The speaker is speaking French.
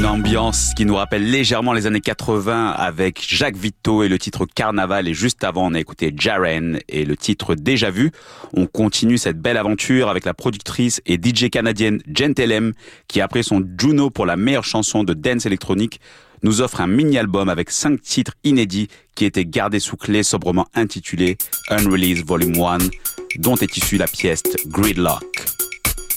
ambiance qui nous rappelle légèrement les années 80 avec Jacques Vitto et le titre Carnaval. Et juste avant, on a écouté Jaren et le titre Déjà Vu. On continue cette belle aventure avec la productrice et DJ canadienne Gentelem qui, après son Juno pour la meilleure chanson de dance électronique, nous offre un mini-album avec 5 titres inédits qui étaient gardés sous clé, sobrement intitulé Unreleased Volume 1, dont est issue la pièce Gridlock.